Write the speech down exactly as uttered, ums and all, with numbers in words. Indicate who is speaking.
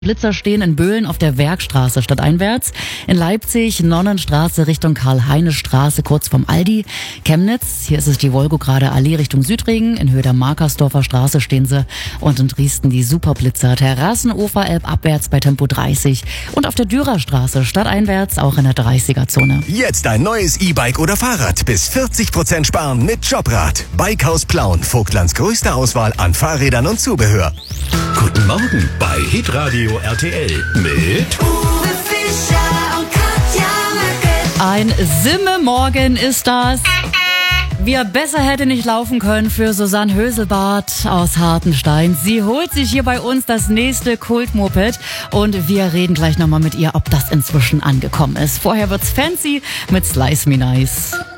Speaker 1: Blitzer stehen in Böhlen auf der Werkstraße stadteinwärts, in Leipzig Nonnenstraße Richtung Karl-Heine-Straße kurz vom Aldi, Chemnitz, hier ist es die Wolgograde Allee Richtung Südregen, in Höhe der Markersdorfer Straße stehen sie und in Dresden die Superblitzer, Terrassen-Ufer-Elb abwärts bei Tempo dreißig und auf der Dürerstraße stadteinwärts auch in der dreißiger-Zone.
Speaker 2: Jetzt ein neues E-Bike oder Fahrrad bis vierzig Prozent sparen mit Jobrad. Bikehaus Plauen, Vogtlands größte Auswahl an Fahrrädern und Zubehör.
Speaker 3: Guten Morgen bei Hitradio R T L mit
Speaker 4: Uwe Fischer und Katja Möcke.
Speaker 1: Ein Simme-Morgen ist das. Wie er besser hätte nicht laufen können für Susanne Höselbart aus Hartenstein. Sie holt sich hier bei uns das nächste Kultmoped und wir reden gleich nochmal mit ihr, ob das inzwischen angekommen ist. Vorher wird's fancy mit Slice Me Nice.